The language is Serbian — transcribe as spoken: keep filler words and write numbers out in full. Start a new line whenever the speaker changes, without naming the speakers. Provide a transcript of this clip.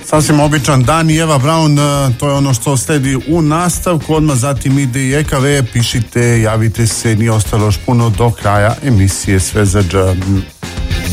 Sasvim običan dan i Eva Braun, to je ono što sledi u nastavku, odmah zatim ide i E K V, pišite, javite se, nije ostalo još puno do kraja emisije Sve za dž.